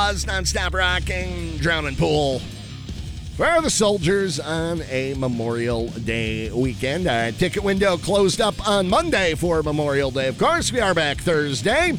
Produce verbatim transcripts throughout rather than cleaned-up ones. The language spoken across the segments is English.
Buzz, non-stop rocking, Drowning Pool. For the soldiers on a Memorial Day weekend. Our ticket window closed up on Monday for Memorial Day. Of course, we are back Thursday.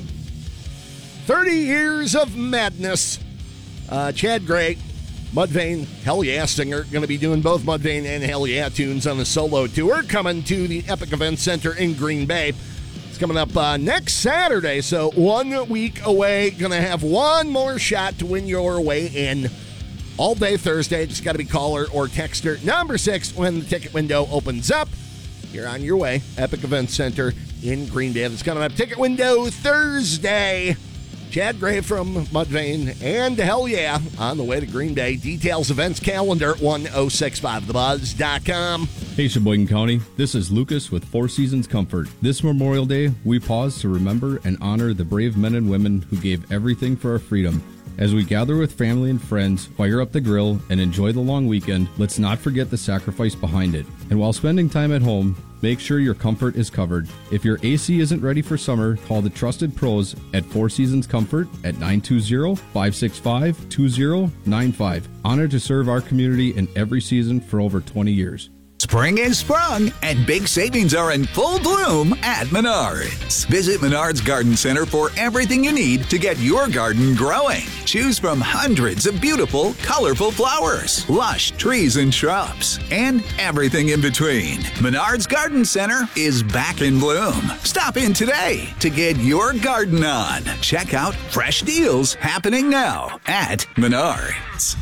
thirty years of madness. Uh, Chad Gray, Mudvayne, Hell Yeah singer, going to be doing both Mudvayne and Hell Yeah tunes on a solo tour, coming to the Epic Event Center in Green Bay. It's coming up uh, next Saturday, so one week away. Going to have one more shot to win your way in. All day Thursday. Just got to be caller or texter number six when the ticket window opens up. You're on your way. Epic Event Center in Green Bay. It's coming up. Ticket window Thursday. Chad Gray from Mudvayne and Hell Yeah on the way to Green Bay. Details, events, calendar, ten sixty-five the buzz dot com. Hey, Sheboygan County. This is Lucas with Four Seasons Comfort. This Memorial Day, we pause to remember and honor the brave men and women who gave everything for our freedom. As we gather with family and friends, fire up the grill, and enjoy the long weekend, let's not forget the sacrifice behind it. And while spending time at home, make sure your comfort is covered. If your A C isn't ready for summer, call the trusted pros at Four Seasons Comfort at nine two zero, five six five, two zero nine five. Honored to serve our community in every season for over twenty years. Spring is sprung, and big savings are in full bloom at Menards. Visit Menards Garden Center for everything you need to get your garden growing. Choose from hundreds of beautiful, colorful flowers, lush trees and shrubs, and everything in between. Menards Garden Center is back in bloom. Stop in today to get your garden on. Check out fresh deals happening now at Menards.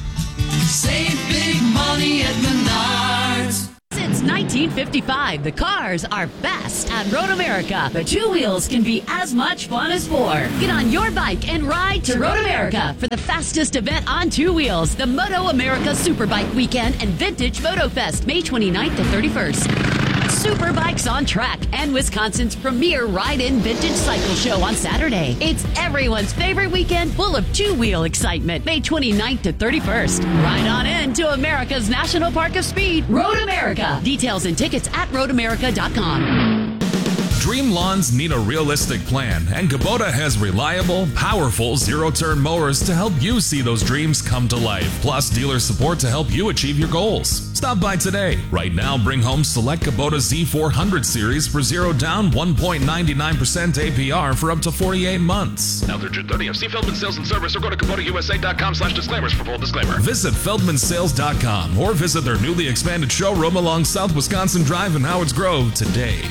Save big money at Menards. Since nineteen fifty-five, the cars are best at Road America. The two wheels can be as much fun as four. Get on your bike and ride to Road America for the fastest event on two wheels, the Moto America Superbike Weekend and Vintage Moto Fest, May twenty-ninth to thirty-first. Superbikes on Track and Wisconsin's premier ride-in vintage cycle show on Saturday. It's everyone's favorite weekend full of two-wheel excitement, May twenty-ninth to thirty-first. Ride on in to America's National Park of Speed, Road America. Details and tickets at road america dot com. Dream lawns need a realistic plan, and Kubota has reliable, powerful zero-turn mowers to help you see those dreams come to life, plus dealer support to help you achieve your goals. Stop by today. Right now, bring home select Kubota Z four hundred series for zero down, one point nine nine percent A P R for up to forty-eight months. Now through June thirtieth, see Feldman Sales and Service or go to Kubota U S A dot com slash disclaimers for full disclaimer. Visit Feldman Sales dot com or visit their newly expanded showroom along South Wisconsin Drive in Howards Grove today.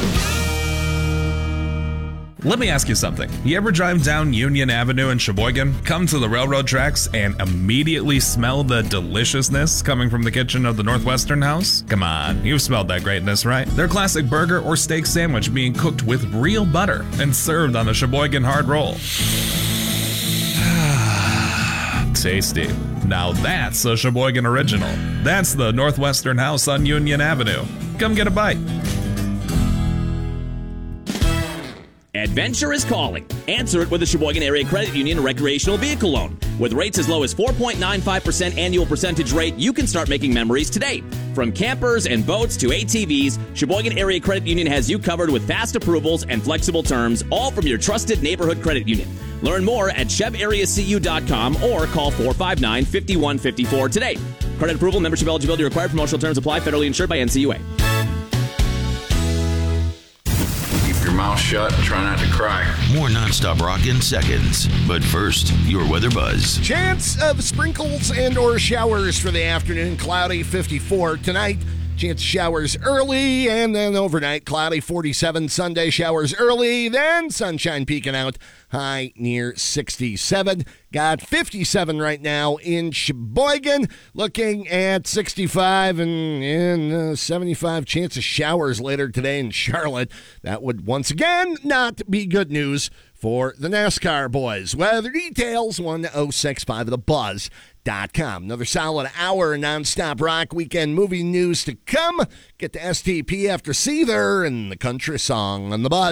Let me ask you something. You ever drive down Union Avenue in Sheboygan, come to the railroad tracks, and immediately smell the deliciousness coming from the kitchen of the Northwestern House? Come on, you've smelled that greatness, right? Their classic burger or steak sandwich being cooked with real butter and served on a Sheboygan hard roll. Tasty. Now that's a Sheboygan original. That's the Northwestern House on Union Avenue. Come get a bite. Adventure is calling. Answer it with a Sheboygan Area Credit Union recreational vehicle loan. With rates as low as four point nine five percent annual percentage rate, you can start making memories today. From campers and boats to A T Vs, Sheboygan Area Credit Union has you covered with fast approvals and flexible terms, all from your trusted neighborhood credit union. Learn more at chev area c u dot com or call four five nine, five one five four today. Credit approval, membership eligibility required, promotional terms apply, federally insured by N C U A. Your mouth shut and try not to cry. More nonstop rock in seconds. But first, your weather buzz. Chance of sprinkles and or showers for the afternoon. Cloudy, fifty-four tonight. Chance of showers early and then overnight. Cloudy, forty-seven. Sunday showers early, then sunshine peeking out. High near sixty-seven. Got fifty-seven right now in Sheboygan. Looking at sixty-five and, and uh, seventy-five chance of showers later today in Charlotte. That would once again not be good news for the NASCAR boys. Weather details, ten sixty-five the buzz dot com. Another solid hour of nonstop rock weekend movie news to come. Get to S T P after Seether and the country song on the Buzz.